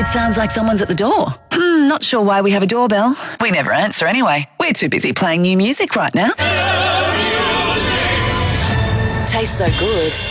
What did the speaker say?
It sounds like someone's at the door. Not sure why we have a doorbell. We never answer anyway. We're too busy playing new music right now. Tastes so good.